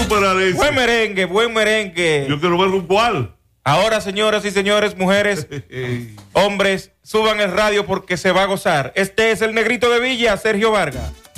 superar eso. Buen merengue, buen merengue. Yo quiero ver cuál. Ahora, señoras y señores, mujeres, hombres, suban el radio porque se va a gozar. Este es el Negrito de Villa, Sergio Vargas.